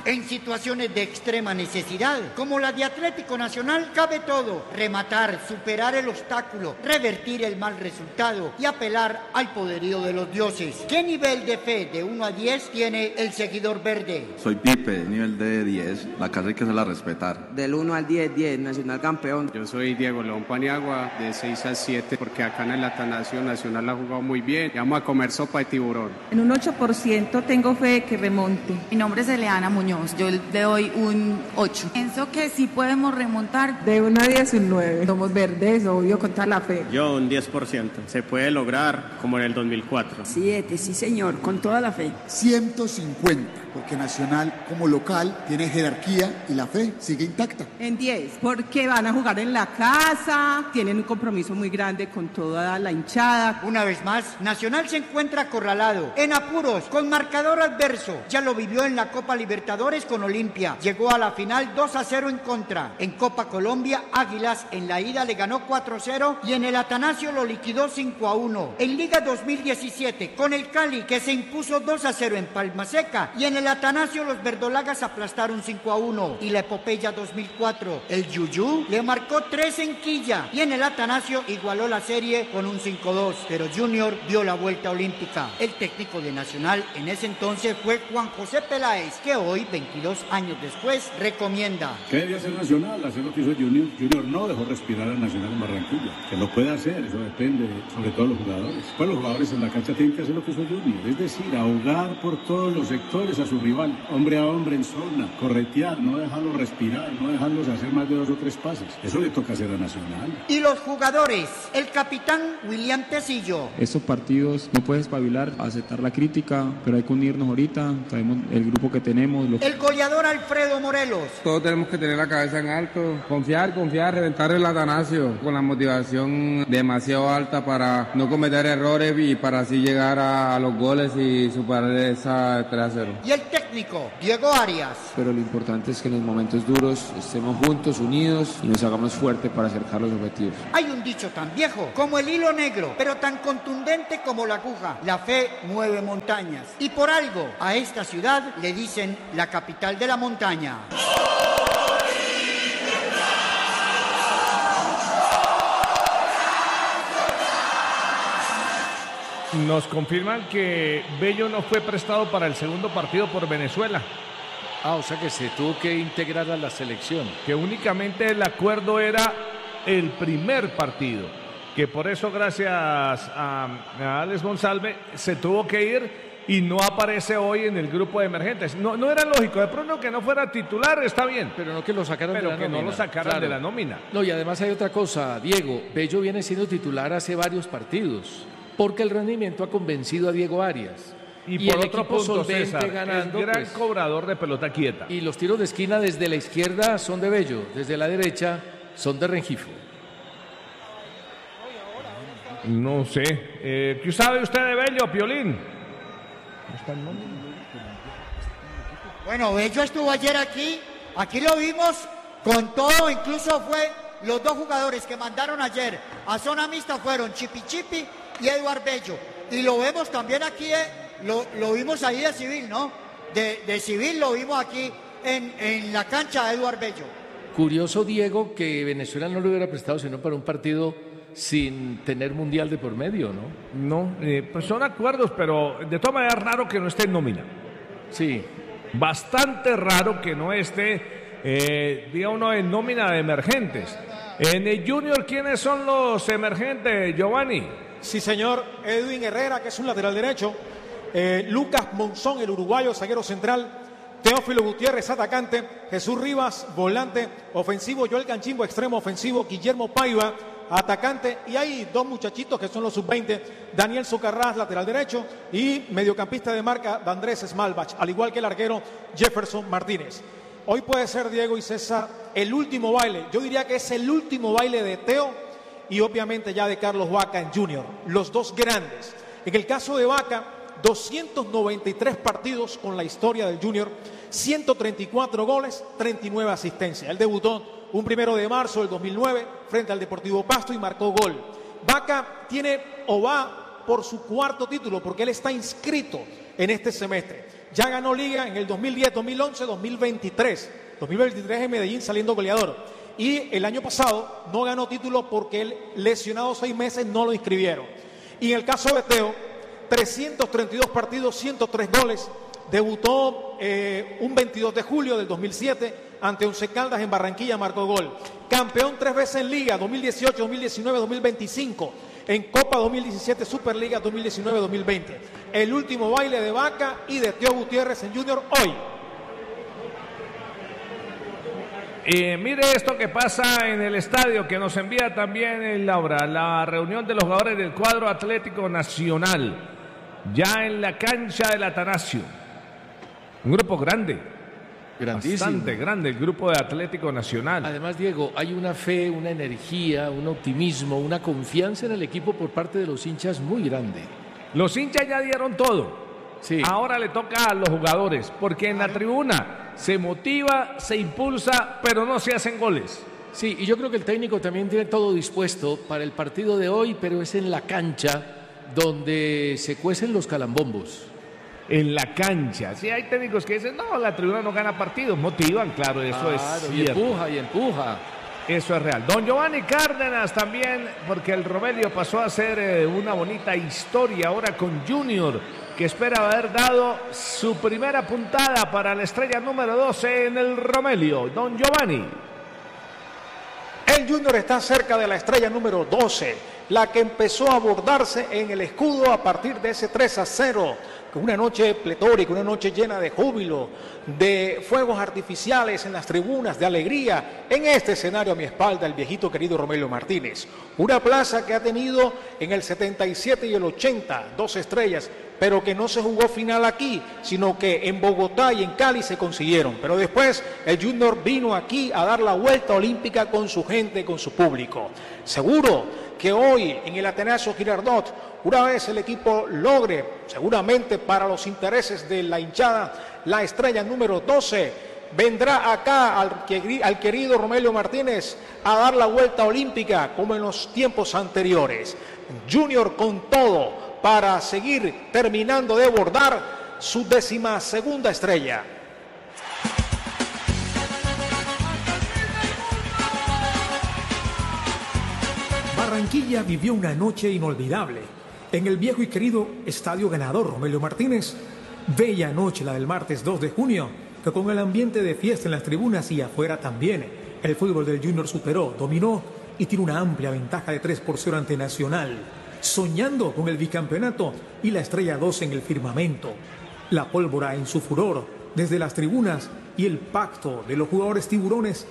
En situaciones de extrema necesidad, como la de Atlético Nacional, cabe todo: rematar, superar el obstáculo, revertir el mal resultado y apelar al poderío de los dioses. ¿Qué nivel de fe de 1 a 10 tiene el seguidor verde? Soy Pipe, nivel de 10. La casa hay que hacerla respetar. Del 1 al 10, 10, Nacional campeón. Yo soy Diego León Paniagua, de 6 al 7, porque acá en el Atanasio Nacional ha jugado muy bien. Y vamos a comer sopa de tiburón. En un 8% tengo fe de que remonte. Mi nombre es Eleana Muñoz, yo le doy un 8. Pienso que sí podemos remontar. De 1 a 10, un 9. Somos verdes, obvio, con toda la fe. Yo un 10%. Se puede lograr como en el 2004. 7, sí señor, con toda la fe. 150, porque Nacional como local tiene jerarquía y la fe sigue intacta. En 10, porque van a jugar en la casa, tienen un compromiso muy grande con toda la hinchada. Una vez más, Nacional se encuentra acorralado, en apuros, con marcador adverso. Ya lo vivió en la Copa Libertadores con Olimpia. Llegó a la final 2-0 en contra. En Copa Colombia, Águilas en la ida le ganó 4-0 y en el Atanasio lo liquidó 5-1. En Liga 2017, con el Cali, que se impuso 2-0 en Palma Seca, y en el Atanasio los verdolagas aplastaron 5-1. Y la epopeya 2004, el Yuyú le marcó 3 en Quilla, y en el Atanasio igualó la serie con un 5-2, pero Junior dio la vuelta olímpica. El técnico de Nacional en ese entonces fue Juan José Peláez, que hoy, 22 años después, recomienda. ¿Qué debe hacer Nacional? Hacer lo que hizo Junior. Junior no dejó respirar a Nacional en Barranquilla. Que lo puede hacer, eso depende sobre todo de los jugadores. Pues los jugadores en la cancha tienen que hacer lo que hizo Junior, es decir, ahogar por todos los sectores a su rival, hombre a hombre en zona, corretear, no dejarlo respirar, no dejarlos hacer más de 2 o 3 pases. Eso le toca hacer a Nacional. Y los jugadores, el capitán William Tecillo. Estos partidos no puedes espabilar, aceptar la crítica, pero hay que unirnos ahorita, sabemos el grupo que tenemos. El goleador Alfredo Morelos. Todos tenemos que tener la cabeza en alto, confiar, reventar el Atanasio con la motivación demasiado alta para no cometer errores y para así llegar a los goles y superar esa 3-0. Y el técnico Diego Arias. Pero lo importante es que en los momentos duros estemos juntos, unidos y nos hagamos fuertes para acercar los objetivos. Hay un dicho tan viejo como el hilo negro, pero tan contundente como la aguja: la fe mueve montañas. Y por algo a esta ciudad le dicen la capital de la montaña. Nos confirman que Bello no fue prestado para el segundo partido por Venezuela. O sea que se tuvo que integrar a la selección. Que únicamente el acuerdo era el primer partido. Que por eso, gracias a Alex Monsalve, se tuvo que ir y no aparece hoy en el grupo de emergentes. No era lógico, de pronto que no fuera titular, está bien. Pero no que lo sacaran de la nómina. Pero que no lo sacaran de la nómina. No, y además hay otra cosa, Diego. Bello viene siendo titular hace varios partidos, porque el rendimiento ha convencido a Diego Arias. Y por otro punto, César, ganando, es gran cobrador de pelota quieta. Y los tiros de esquina desde la izquierda son de Bello, desde la derecha son de Rengifo. No sé. ¿Qué sabe usted de Bello, Piolín? Bueno, Bello estuvo ayer aquí lo vimos con todo, incluso fue los 2 jugadores que mandaron ayer a zona mixta fueron Chipi Chipi y Eduard Bello. Y lo vemos también aquí, lo vimos ahí de civil, ¿no? De civil lo vimos aquí en la cancha de Eduard Bello. Curioso, Diego, que Venezuela no lo hubiera prestado sino para un partido sin tener mundial de por medio, ¿no? No, pues son acuerdos, pero de todas maneras raro que no esté en nómina. Sí. Bastante raro que no esté, diga uno, en nómina de emergentes. En el Junior, ¿quiénes son los emergentes, Giovanni? Sí, señor, Edwin Herrera, que es un lateral derecho, Lucas Monzón, el uruguayo, zaguero central, Teófilo Gutiérrez, atacante, Jesús Rivas, volante ofensivo, Joel Canchimbo, extremo ofensivo, Guillermo Paiva, atacante, y hay 2 muchachitos que son los sub-20, Daniel Socarrás, lateral derecho, y mediocampista de marca, Andrés Smalbach, al igual que el arquero Jefferson Martínez. Hoy puede ser, Diego y César, el último baile, yo diría que es el último baile de Teo y obviamente ya de Carlos Vaca en Junior, los 2 grandes. En el caso de Vaca, 293 partidos con la historia del Junior, 134 goles, 39 asistencias. Él debutó un 1 de marzo del 2009 frente al Deportivo Pasto y marcó gol. Vaca tiene o va por su 4º título porque él está inscrito en este semestre. Ya ganó Liga en el 2010, 2011, 2023. 2023 en Medellín saliendo goleador. Y el año pasado no ganó título porque él, lesionado 6 meses, no lo inscribieron. Y en el caso de Teo, 332 partidos, 103 goles. Debutó un 22 de julio del 2007 ante Once Caldas en Barranquilla, marcó gol. Campeón 3 veces en Liga, 2018, 2019, 2025. En Copa 2017, Superliga 2019, 2020. El último baile de Vaca y de Teo Gutiérrez en Junior hoy. Mire esto que pasa en el estadio, que nos envía también Laura, la reunión de los jugadores del cuadro Atlético Nacional, ya en la cancha del Atanasio. Un grupo grande, grandísimo, bastante grande el grupo de Atlético Nacional. Además, Diego, hay una fe, una energía, un optimismo, una confianza en el equipo por parte de los hinchas muy grande. Los hinchas ya dieron todo. Sí. Ahora le toca a los jugadores, porque en la tribuna se motiva, se impulsa, pero no se hacen goles. Sí, y yo creo que el técnico también tiene todo dispuesto para el partido de hoy, pero es en la cancha donde se cuecen los calambombos. En la cancha. Sí, hay técnicos que dicen, no, la tribuna no gana partidos, motivan, claro, eso es cierto. Y empuja. Eso es real. Don Giovanni Cárdenas también, porque el Romelio pasó a ser una bonita historia ahora con Junior, que espera haber dado su primera puntada para la estrella número 12 en el Romelio. Don Giovanni. El Junior está cerca de la estrella número 12, la que empezó a abordarse en el escudo a partir de ese 3-0. Una noche pletórica, una noche llena de júbilo, de fuegos artificiales en las tribunas, de alegría. En este escenario a mi espalda, el viejito querido Romelio Martínez. Una plaza que ha tenido en el 77 y el 80 2 estrellas, pero que no se jugó final aquí, sino que en Bogotá y en Cali se consiguieron. Pero después el Junior vino aquí a dar la vuelta olímpica con su gente, con su público. Seguro que hoy en el Atanasio Girardot, una vez el equipo logre, seguramente para los intereses de la hinchada, la estrella número 12, vendrá acá al querido Romelio Martínez a dar la vuelta olímpica como en los tiempos anteriores. Junior con todo para seguir terminando de bordar su 12ª estrella. Barranquilla vivió una noche inolvidable en el viejo y querido Estadio Ganador Romelio Martínez. Bella noche la del martes 2 de junio, que con el ambiente de fiesta en las tribunas y afuera también, el fútbol del Junior superó, dominó y tiene una amplia ventaja de 3-0 ante Nacional, soñando con el bicampeonato y la estrella 2 en el firmamento. La pólvora en su furor desde las tribunas y el pacto de los jugadores tiburones